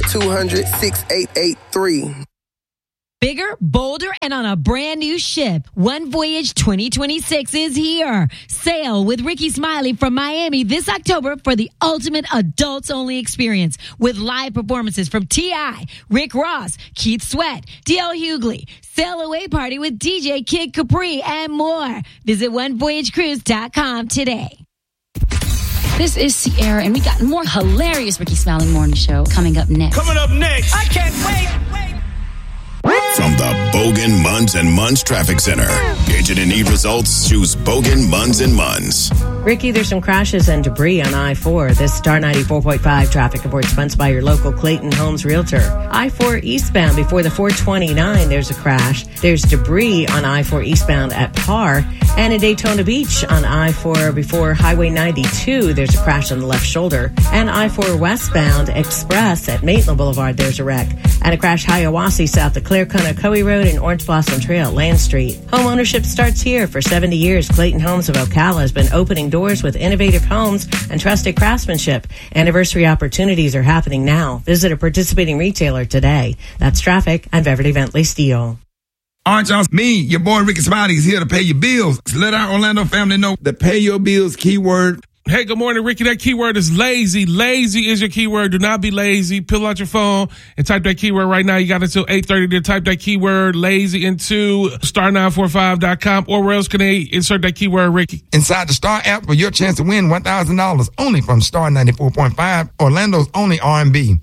1-800-200-6883. Bigger, bolder, and on a brand new ship. One Voyage 2026 is here. Sail with Ricky Smiley from Miami this October for the ultimate adults-only experience with live performances from T.I., Rick Ross, Keith Sweat, D.L. Hughley, Sail Away Party with DJ Kid Capri, and more. Visit onevoyagecruise.com today. This is Sierra, and we got more hilarious Ricky Smiley Morning Show coming up next. I can't wait. From the Bogan Munns and Munns Traffic Center. Agent and E results, choose Bogan Munns and Munns. Ricky, there's some crashes and debris on I-4. This Star 94.5 traffic report sponsored by your local Clayton Homes Realtor. I-4 eastbound before the 429, there's a crash. There's debris on I-4 eastbound at Parr. And in Daytona Beach on I-4 before Highway 92, there's a crash on the left shoulder. And I-4 westbound Express at Maitland Boulevard, there's a wreck. And a crash Hiawassee south of Clear-Conocoee Road and Orange Blossom Trail at Land Street. Home ownership starts here. For 70 years, Clayton Homes of Ocala has been opening doors with innovative homes and trusted craftsmanship. Anniversary opportunities are happening now. Visit a participating retailer today. That's traffic. I'm Beverly Bentley Steele. All right, y'all. Me, your boy Ricky Smiley is here to pay your bills. Let our Orlando family know the pay your bills keyword. Hey, good morning, Ricky. That keyword is lazy. Lazy is your keyword. Do not be lazy. Pull out your phone and type that keyword right now. You got until 8:30 to type that keyword lazy into star945.com, or where else can they insert that keyword, Ricky? Inside the Star app for your chance to win $1,000 only from Star 94.5, Orlando's only R&B.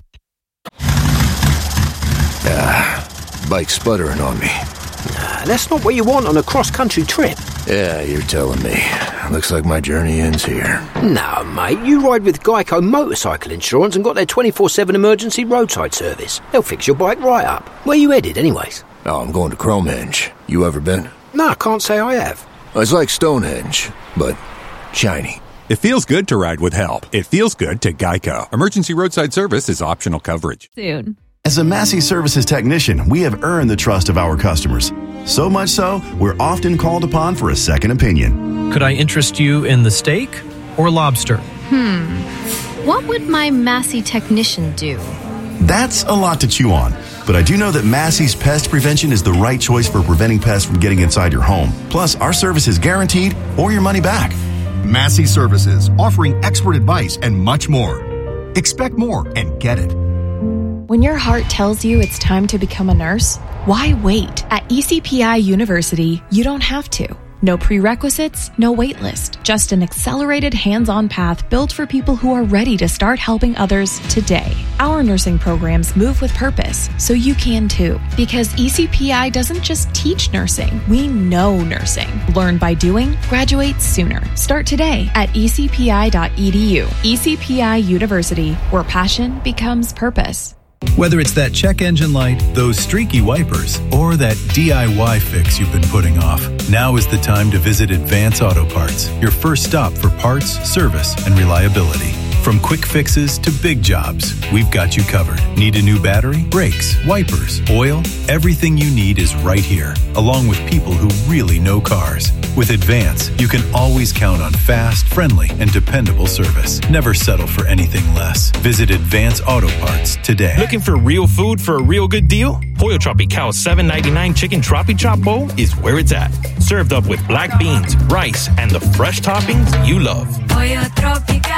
Bike's sputtering on me. That's not what you want on a cross-country trip. Yeah, you're telling me. Looks like my journey ends here. No, mate, you ride with Geico Motorcycle Insurance and got their 24/7 emergency roadside service. They'll fix your bike right up. Where you headed, anyways? Oh, I'm going to Cromehenge. You ever been? No, I can't say I have. It's like Stonehenge, but shiny. It feels good to ride with help. It feels good to Geico. Emergency roadside service is optional coverage. Soon. As a Massey Services technician, we have earned the trust of our customers. So much so, we're often called upon for a second opinion. Could I interest you in the steak or lobster? What would my Massey technician do? That's a lot to chew on. But I do know that Massey's Pest Prevention is the right choice for preventing pests from getting inside your home. Plus, our service is guaranteed or your money back. Massey Services, offering expert advice and much more. Expect more and get it. When your heart tells you it's time to become a nurse, why wait? At ECPI University, you don't have to. No prerequisites, no wait list. Just an accelerated hands-on path built for people who are ready to start helping others today. Our nursing programs move with purpose, so you can too. Because ECPI doesn't just teach nursing, we know nursing. Learn by doing, graduate sooner. Start today at ecpi.edu. ECPI University, where passion becomes purpose. Whether it's that check engine light, those streaky wipers, or that DIY fix you've been putting off, now is the time to visit Advance Auto Parts, your first stop for parts, service, and reliability. From quick fixes to big jobs, we've got you covered. Need a new battery, brakes, wipers, oil? Everything you need is right here, along with people who really know cars. With Advance, you can always count on fast, friendly, and dependable service. Never settle for anything less. Visit Advance Auto Parts today. Looking for real food for a real good deal? Pollo Tropical's $7.99 chicken Tropi Chop Bowl is where it's at. Served up with black beans, rice, and the fresh toppings you love. Pollo Tropical.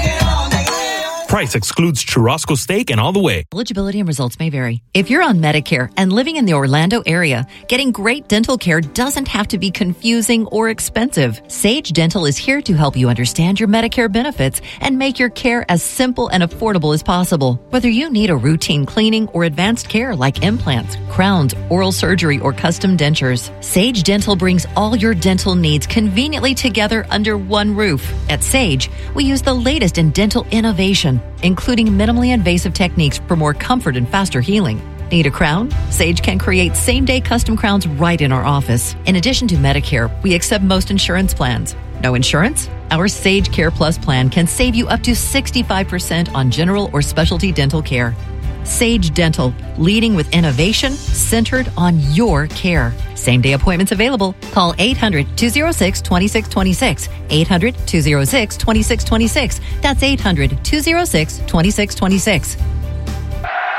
Price excludes churrasco steak and all the way. Eligibility and results may vary. If you're on Medicare and living in the Orlando area, getting great dental care doesn't have to be confusing or expensive. Sage Dental is here to help you understand your Medicare benefits and make your care as simple and affordable as possible. Whether you need a routine cleaning or advanced care like implants, crowns, oral surgery, or custom dentures, Sage Dental brings all your dental needs conveniently together under one roof. At Sage, we use the latest in dental innovation, including minimally invasive techniques for more comfort and faster healing. Need a crown? Sage can create same-day custom crowns right in our office. In addition to Medicare, we accept most insurance plans. No insurance? Our Sage Care Plus plan can save you up to 65% on general or specialty dental care. Sage Dental, leading with innovation centered on your care. Same-day appointments available. Call 800-206-2626. 800-206-2626. That's 800-206-2626.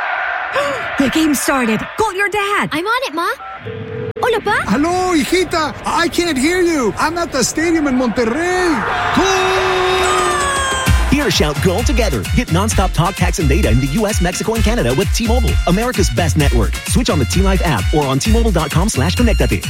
The game started. Call your dad. I'm on it, Ma. Hola, Pa. Hello, hijita. I can't hear you. I'm at the stadium in Monterrey. Hear shout goal together. Get nonstop talk, text, and data in the U.S., Mexico, and Canada with T-Mobile, America's best network. Switch on the T-Life app or on T-Mobile.com/connectate.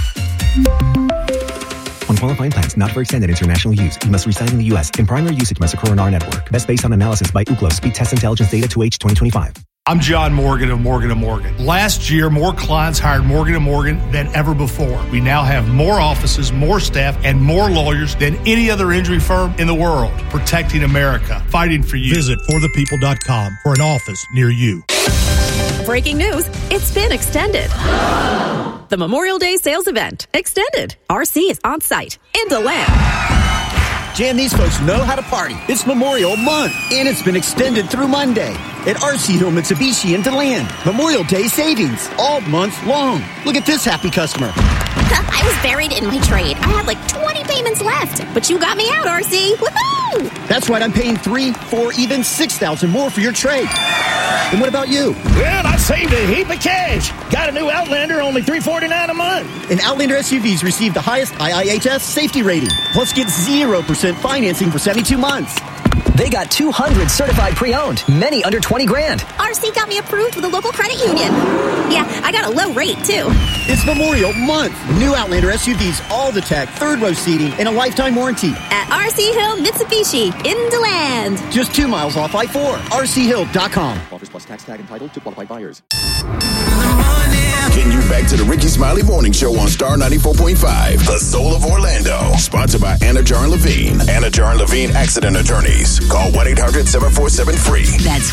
On qualifying plans not for extended international use, you must reside in the U.S. In primary usage must occur on our network. Best based on analysis by Ookla Speed Test Intelligence Data 2H 2025. I'm John Morgan of Morgan & Morgan. Last year, more clients hired Morgan & Morgan than ever before. We now have more offices, more staff, and more lawyers than any other injury firm in the world. Protecting America. Fighting for you. Visit forthepeople.com for an office near you. Breaking news, it's been extended. The Memorial Day sales event, extended. RC is on site in DeLand. Jan, these folks know how to party. It's Memorial Month, and it's been extended through Monday at RC Hill Mitsubishi in DeLand. Memorial Day savings all month long. Look at this happy customer. I was buried in my trade. I had like 20 payments left, but you got me out, RC. Woohoo! That's right. I'm paying $3,000, $4,000, even $6,000 more for your trade. And what about you? Well, I saved a heap of cash. Got a new Outlander, only $349 a month. And Outlander SUVs received the highest IIHS safety rating. Plus, get 0% financing for 72 months. They got 200 certified pre-owned, many under 20 grand. RC got me approved with a local credit union. Yeah, I got a low rate, too. It's Memorial Month. New Outlander SUVs, all the tech, third-row seating, and a lifetime warranty. At RC Hill Mitsubishi in DeLand. Just 2 miles off I-4. RCHill.com. Offers plus tax tag entitled to qualified buyers. Getting you back to the Ricky Smiley Morning Show on Star 94.5, the soul of Orlando. Sponsored by Anajar and Levine. Anajar and Levine Accident Attorneys. Call 1-800-747-FREE. That's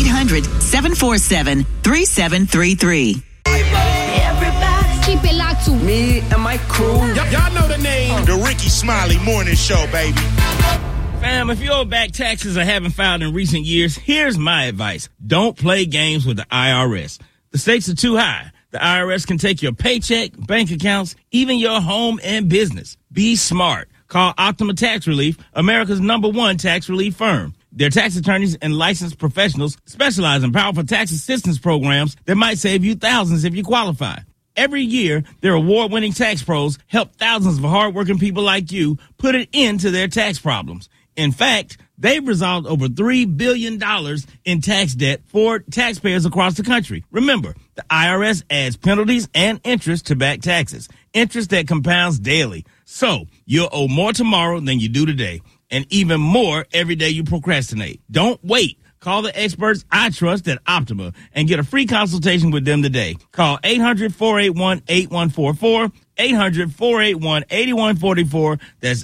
1-800-747-3733. Everybody keep it locked to me and my crew. Y'all know the name. The Ricky Smiley Morning Show, baby. Fam, if you owe back taxes or haven't filed in recent years, here's my advice. Don't play games with the IRS. The stakes are too high. The IRS can take your paycheck, bank accounts, even your home and business. Be smart. Call Optima Tax Relief, America's #1 tax relief firm. Their tax attorneys and licensed professionals specialize in powerful tax assistance programs that might save you thousands if you qualify. Every year, their award-winning tax pros help thousands of hardworking people like you put an end to their tax problems. In fact, they've resolved over $3 billion in tax debt for taxpayers across the country. Remember, the IRS adds penalties and interest to back taxes, interest that compounds daily. So you'll owe more tomorrow than you do today, and even more every day you procrastinate. Don't wait. Call the experts I trust at Optima and get a free consultation with them today. Call 800-481-8144, 800-481-8144. That's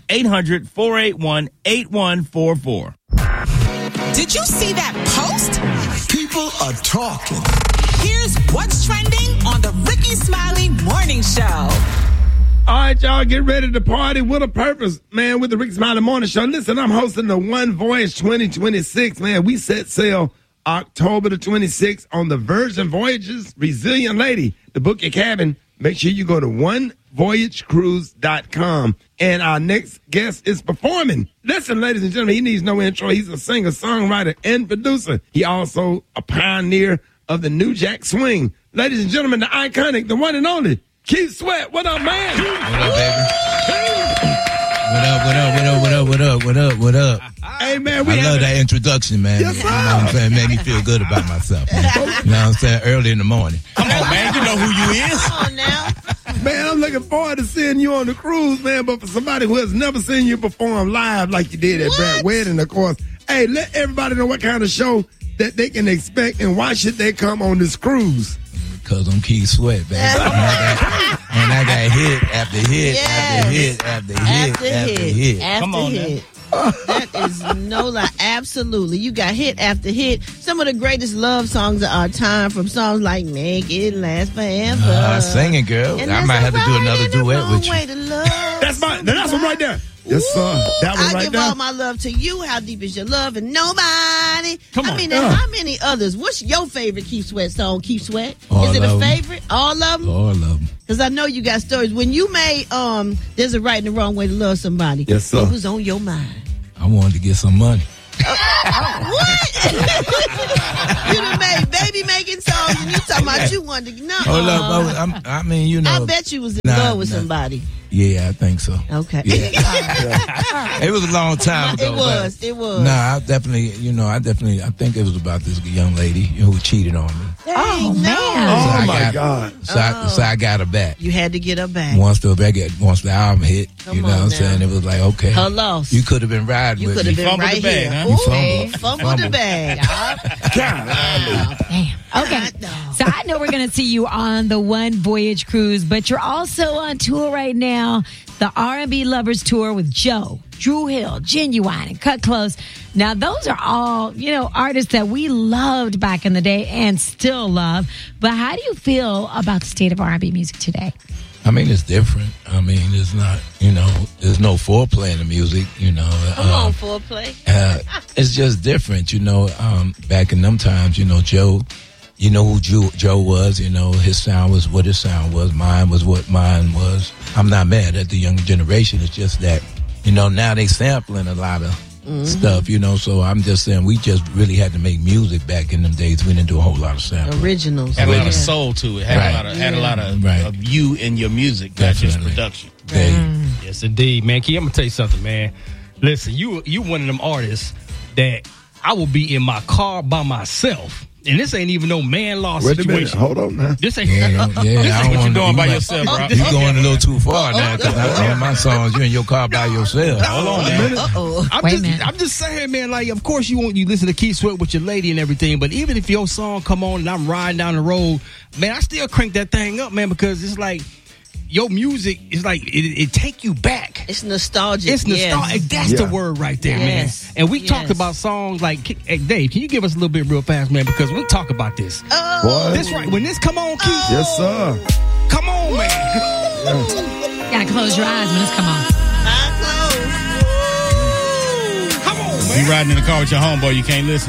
800-481-8144. Did you see that post? People are talking. Here's what's trending on the Ricky Smiley Morning Show. All right, y'all, get ready to party with a purpose, man, with the Ricky Smiley Morning Show. Listen, I'm hosting the One Voyage 2026, man. We set sail October the 26th on the Virgin Voyages Resilient Lady. To book your cabin, make sure you go to onevoyagecruise.com. And our next guest is performing. Listen, ladies and gentlemen, he needs no intro. He's a singer, songwriter, and producer. He also a pioneer of the New Jack Swing. Ladies and gentlemen, the iconic, the one and only, Keith Sweat. What up, man? What up, baby? What up? Hey, man, I love that introduction, man. Yes, sir. You know what I'm saying? Made me feel good about myself, man. You know what I'm saying? Early in the morning. Come on, man. You know who you is. Come on now. Man, I'm looking forward to seeing you on the cruise, man. But for somebody who has never seen you perform live like you did at Brad Wedding, of course, hey, let everybody know what kind of show that they can expect and why should they come on this cruise. Because I'm Keith Sweat, baby. and I got hit after hit after hit after hit after hit. Come on, hit. That is no lie. Absolutely. You got hit after hit. Some of the greatest love songs of our time, from songs like Make It Last Forever. Sing it, girl. I might have to do another duet with you. That's one right there. Yes, sir. That one right there. I give all my love to you. How deep is your love? And nobody. Come on. I mean, how many others? What's your favorite Keith Sweat song, Keith Sweat? All is it a of favorite? All of them? All of them. Because I know you got stories. When you made There's a Right and a Wrong Way to Love Somebody, yes, sir. What was on your mind? I wanted to get some money. What? You done made baby making songs and you talking about you wanted to. No. Hold up. I mean, you know. I bet you was in love with somebody. Yeah, I think so. Okay. Yeah. It was a long time ago. It was. No, I definitely, I think it was about this young lady who cheated on me. Oh, man. Oh, my God. So I got her back. You had to get her back. Once the album hit, you know what I'm saying? It was like, okay. Her loss. You could have been riding with me. You could have been right here. Huh? You fumbled the bag. Damn. Okay. So I know we're going to see you on the One Voyage Cruise, but you're also on tour right now, the R&B Lovers Tour with Joe, Dru Hill, Genuine, and Cut Close. Now, those are all, artists that we loved back in the day and still love. But how do you feel about the state of R&B music today? I mean, it's different. I mean, it's not, there's no foreplay in the music, Come on, foreplay. It's just different, back in them times, Joe, you know who Joe was, his sound was what his sound was. Mine was what mine was. I'm not mad at the younger generation. It's just that, now they sampling a lot of stuff, so I'm just saying we just really had to make music back in them days. We didn't do a whole lot of sampling. Originals. Had a lot of soul to it. Had a lot of you in your music, not just production. Yes, indeed, man. Key, I'm going to tell you something, man. Listen, you one of them artists that I will be in my car by myself. And this ain't even no man-law situation. Wait a minute. Hold on now. This ain't what you doing by yourself, bro. You going a little too far now, because on my songs, you in your car by yourself. Hold on, man. I'm just saying, man, like, of course you listen to Keith Sweat with your lady and everything, but even if your song come on and I'm riding down the road, man, I still crank that thing up, man, because it's like, your music is like it take you back. It's nostalgic. It's nostalgic. That's the word right there, man. And we talked about songs like, hey, Dave, can you give us a little bit real fast, man? Because we talk about this. This right. When this come on, Keith. Yes, sir. Come on, man. You gotta close your eyes when this come on. Come on, man. You riding in the car with your homeboy, you can't listen.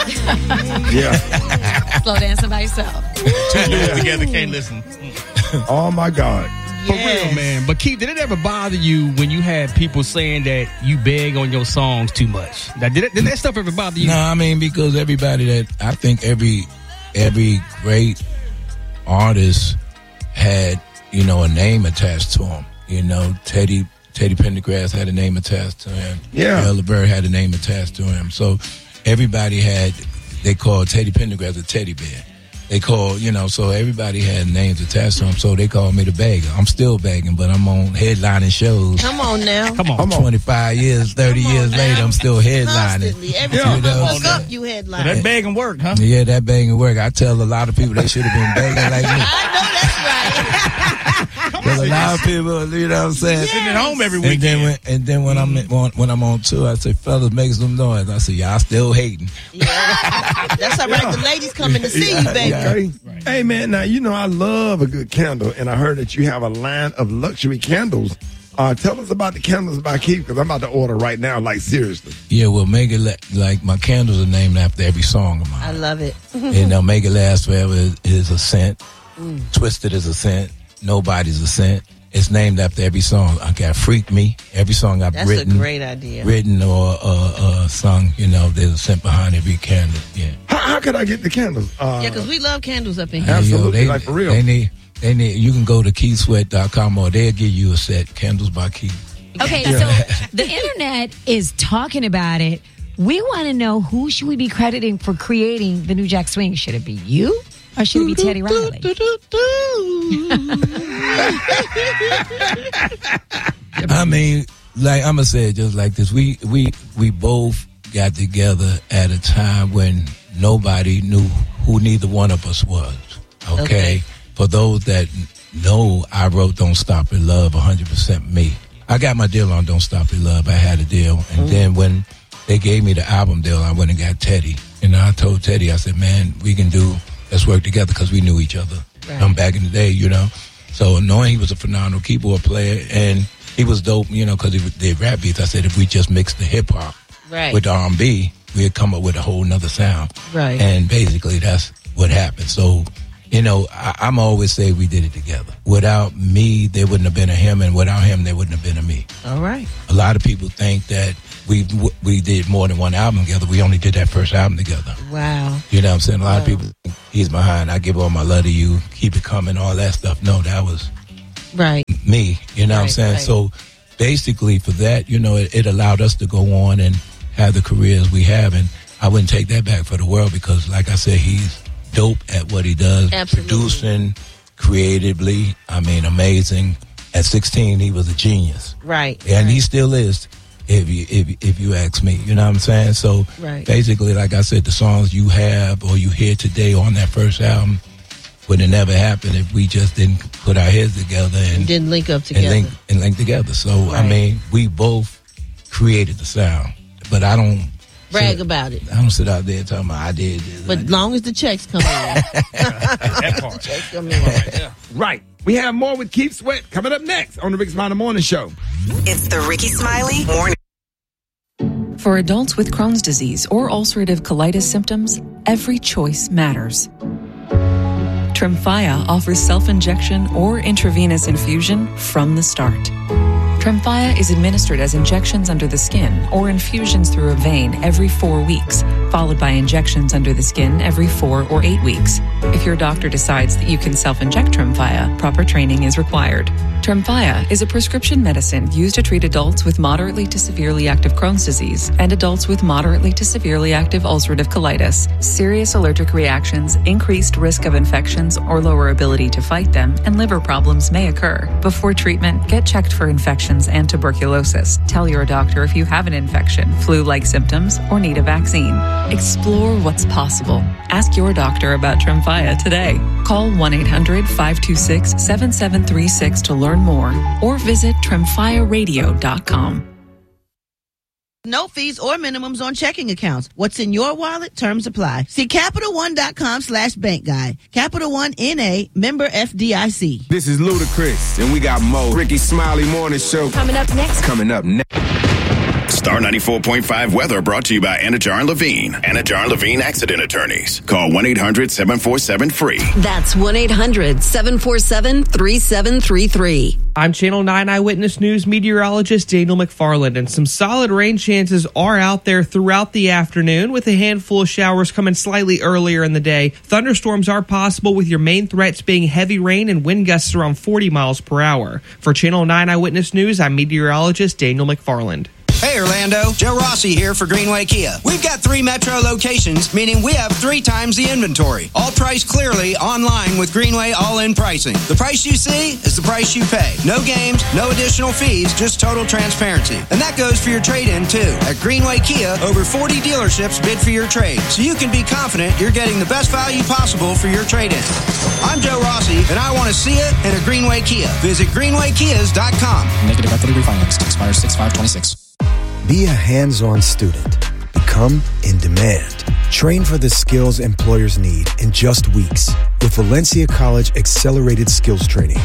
Slow dancing by yourself. Two dudes together can't listen. Oh, my God. For real, man. But Keith, did it ever bother you when you had people saying that you beg on your songs too much? Now, did that stuff ever bother you? No, I mean, because I think every great artist had, a name attached to him. Teddy Pendergrass had a name attached to him. Yeah. Ella Bird had a name attached to him. So everybody they called Teddy Pendergrass a teddy bear. They called, so everybody had names attached to them, so they called me the bagger. I'm still bagging, but I'm on headlining shows. Come on now. Come on. 25 years, 30 years later, I'm still headlining. Constantly. Every time I look up, you headline. So that begging work, huh? Yeah, that begging work. I tell a lot of people they should have been begging like me. I know that's right. Because a lot of people, you know what I'm saying? Sitting at home every weekend. And then when I'm on tour, I say, fellas, make some noise. I say, y'all still hating. Yeah. That's all right. The ladies coming to see you, baby. Okay. Right. Hey, man, now, I love a good candle, and I heard that you have a line of luxury candles. Tell us about the candles by Keith, because I'm about to order right now, like, seriously. Yeah, well, make it like my candles are named after every song of mine. I love it. And Make It Last Forever is a scent. Twisted is a scent. Nobody's a scent. It's named after every song. I got Freak Me. Every song I've written. That's a great idea. Written or sung, there's a scent behind every candle. Yeah. How could I get the candles? Because we love candles up in here. Absolutely, like for real. They need. You can go to KeithSweat.com or they'll give you a set, Candles by Keith. Okay, so the internet is talking about it. We want to know, who should we be crediting for creating the New Jack Swing? Should it be you? Or should it be Teddy Riley? I mean, like I'm gonna say it just like this. We both got together at a time when nobody knew who neither one of us was. Okay. For those that know, I wrote Don't Stop Your Love 100% me. I got my deal on Don't Stop Your Love. I had a deal. And then when they gave me the album deal, I went and got Teddy. And I told Teddy, I said, man, let's work together, because we knew each other. Right. Back in the day, So knowing he was a phenomenal keyboard player, and he was dope, because he did rap beats, I said, if we just mixed the hip hop with the R&B, we'd come up with a whole nother sound. Right. And basically that's what happened. So I'm always say we did it together. Without me, there wouldn't have been a him, and without him, there wouldn't have been a me. All right. A lot of people think that we did more than one album together. We only did that first album together. Wow. You know what I'm saying? A lot of people think he's behind. I give all my love to you. Keep it coming, all that stuff. No, that was me. You know what I'm saying? Right. So basically for that, it allowed us to go on and have the careers we have. And I wouldn't take that back for the world because, like I said, he's dope at what he does. Absolutely. Producing, creatively, amazing. At 16, he was a genius. Right. And he still is. If you ask me, you know what I'm saying? So basically, like I said, the songs you have or you hear today on that first album would have never happened if we just didn't put our heads together and didn't link up together and link together. So we both created the sound, but I don't brag about it. I don't sit out there talking about I did this. But long as the checks come in, that part. Checks come in. Right. We have more with Keith Sweat coming up next on the Ricky Smiley Morning Show. It's the Ricky Smiley Morning. For adults with Crohn's disease or ulcerative colitis symptoms, every choice matters. Tremfya offers self-injection or intravenous infusion from the start. Tremfya is administered as injections under the skin or infusions through a vein every 4 weeks, followed by injections under the skin every 4 or 8 weeks. If your doctor decides that you can self-inject Tremfya, proper training is required. Tremfya is a prescription medicine used to treat adults with moderately to severely active Crohn's disease and adults with moderately to severely active ulcerative colitis. Serious allergic reactions, increased risk of infections or lower ability to fight them, and liver problems may occur. Before treatment, get checked for infections and tuberculosis. Tell your doctor if you have an infection, flu-like symptoms, or need a vaccine. Explore what's possible. Ask your doctor about Tremfya today. Call 1-800-526-7736 to learn more or visit TremfyaRadio.com. No fees or minimums on checking accounts. What's in your wallet? Terms apply. See CapitalOne.com/bank guide. Capital One N.A. member FDIC. This is Ludacris, and we got Mo. Ricky Smiley Morning Show. Coming up next. Star 94.5 weather brought to you by Anajar and Levine. Anajar and Levine Accident Attorneys. Call 1-800-747-FREE. That's 1-800-747-3733. I'm Channel 9 Eyewitness News meteorologist Daniel McFarland, and some solid rain chances are out there throughout the afternoon, with a handful of showers coming slightly earlier in the day. Thunderstorms are possible, with your main threats being heavy rain and wind gusts around 40 miles per hour. For Channel 9 Eyewitness News, I'm meteorologist Daniel McFarland. Hey Orlando, Joe Rossi here for Greenway Kia. We've got 3 metro locations, meaning we have 3 times the inventory. All priced clearly online with Greenway all-in pricing. The price you see is the price you pay. No games, no additional fees, just total transparency. And that goes for your trade-in too. At Greenway Kia, over 40 dealerships bid for your trade, so you can be confident you're getting the best value possible for your trade-in. I'm Joe Rossi, and I want to see it in a Greenway Kia. Visit greenwaykias.com. Negative equity refinanced. Expires 6/5/26. Be a hands-on student. Become in demand. Train for the skills employers need in just weeks with Valencia College Accelerated Skills Training.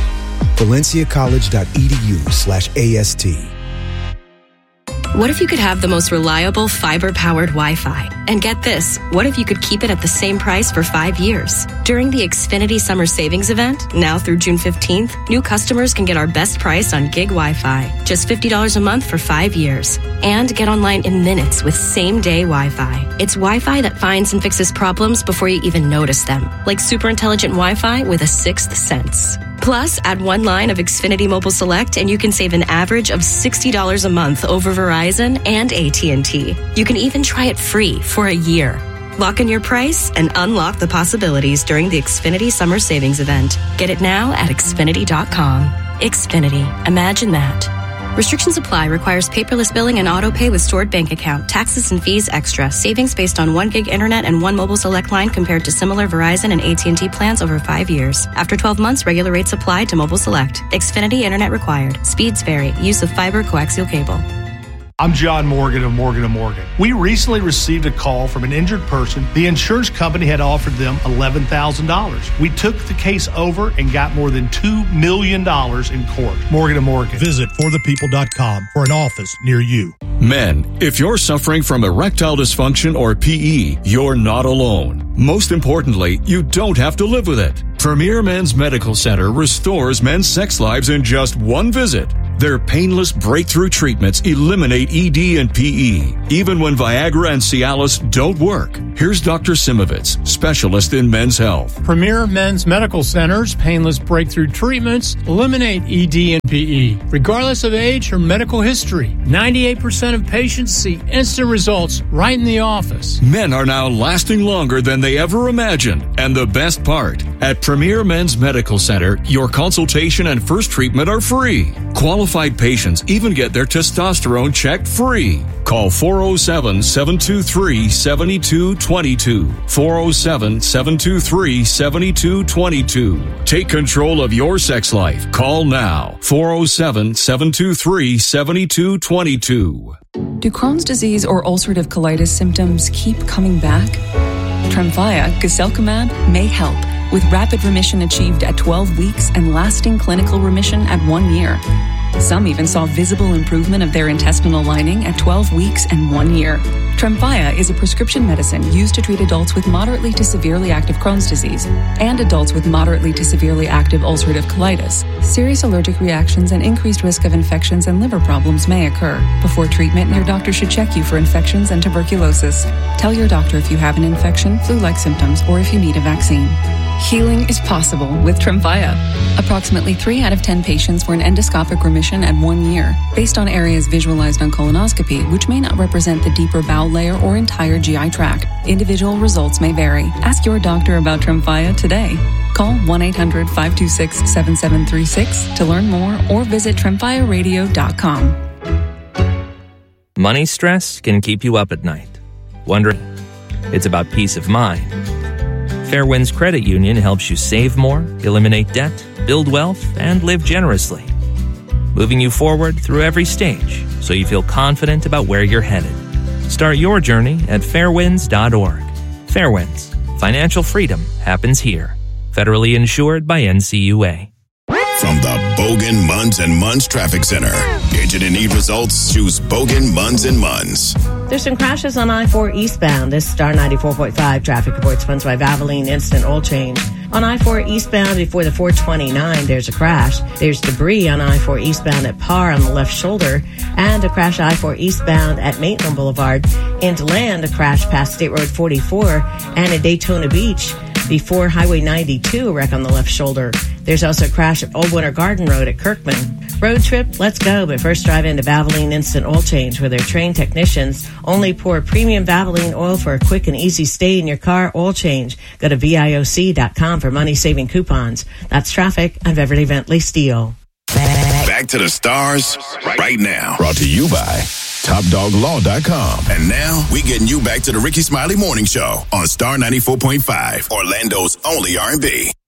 valenciacollege.edu/AST. What if you could have the most reliable fiber-powered Wi-Fi? And get this, what if you could keep it at the same price for 5 years? During the Xfinity Summer Savings Event, now through June 15th, new customers can get our best price on gig Wi-Fi, just $50 a month for 5 years. And get online in minutes with same-day Wi-Fi. It's Wi-Fi that finds and fixes problems before you even notice them, like super intelligent Wi-Fi with a sixth sense. Plus, add 1 line of Xfinity Mobile Select and you can save an average of $60 a month over Verizon and AT&T. You can even try it free for a year. Lock in your price and unlock the possibilities during the Xfinity Summer Savings Event. Get it now at Xfinity.com. Xfinity. Imagine that. Restrictions apply. Requires paperless billing and auto pay with stored bank account. Taxes and fees extra. Savings based on 1 gig internet and 1 mobile select line compared to similar Verizon and AT&T plans over 5 years. After 12 months, regular rates apply to mobile select. Xfinity internet required. Speeds vary. Use of fiber coaxial cable. I'm John Morgan of Morgan & Morgan. We recently received a call from an injured person. The insurance company had offered them $11,000. We took the case over and got more than $2 million in court. Morgan & Morgan. Visit forthepeople.com for an office near you. Men, if you're suffering from erectile dysfunction or PE, you're not alone. Most importantly, you don't have to live with it. Premier Men's Medical Center restores men's sex lives in just one visit. Their painless breakthrough treatments eliminate ED and PE, even when Viagra and Cialis don't work. Here's Dr. Simovitz, specialist in men's health. Premier Men's Medical Center's painless breakthrough treatments eliminate ED and PE, regardless of age or medical history. 98% of patients see instant results right in the office. Men are now lasting longer than they ever imagined. And the best part, at Premier Men's Medical Center, your consultation and first treatment are free. Qualified patients even get their testosterone checked free. Call 407-723-7222. 407-723-7222. Take control of your sex life. Call now. 407-723-7222. Do Crohn's disease or ulcerative colitis symptoms keep coming back? Tremfya, guselkumab, may help, with rapid remission achieved at 12 weeks and lasting clinical remission at 1 year. Some even saw visible improvement of their intestinal lining at 12 weeks and 1 year. Tremfya is a prescription medicine used to treat adults with moderately to severely active Crohn's disease and adults with moderately to severely active ulcerative colitis. Serious allergic reactions and increased risk of infections and liver problems may occur. Before treatment, your doctor should check you for infections and tuberculosis. Tell your doctor if you have an infection, flu-like symptoms, or if you need a vaccine. Healing is possible with Tremfya. Approximately 3 out of 10 patients were in endoscopic remission at 1 year, based on areas visualized on colonoscopy, which may not represent the deeper bowel layer or entire GI tract. Individual results may vary. Ask your doctor about Tremfya today. Call 1-800-526-7736 to learn more or visit TremfyaRadio.com. Money stress can keep you up at night, wondering. It's about peace of mind. Fairwinds Credit Union helps you save more, eliminate debt, build wealth, and live generously, moving you forward through every stage so you feel confident about where you're headed. Start your journey at fairwinds.org. Fairwinds. Financial freedom happens here. Federally insured by NCUA. From the Bogan, Munz & Munz Traffic Center. Agent and need results? Choose Bogan, Munz & Munz. There's some crashes on I-4 eastbound. This Star 94.5 traffic report sponsored by Valvoline Instant Oil Change. On I-4 eastbound before the 429, there's a crash. There's debris on I-4 eastbound at Parr on the left shoulder, and a crash I-4 eastbound at Maitland Boulevard. In DeLand, a crash past State Road 44, and at Daytona Beach before Highway 92, a wreck on the left shoulder. There's also a crash at Old Winter Garden Road at Kirkman. Road trip, let's go, but first drive into Valvoline Instant Oil Change, where their trained technicians only pour premium Valvoline oil for a quick and easy stay in your car oil change. Go to VIOC.com for money-saving coupons. That's traffic. I'm Beverly Bentley Steele. Back to the stars right now. Brought to you by TopDogLaw.com. And now we getting you back to the Ricky Smiley Morning Show on Star 94.5, Orlando's only R&B.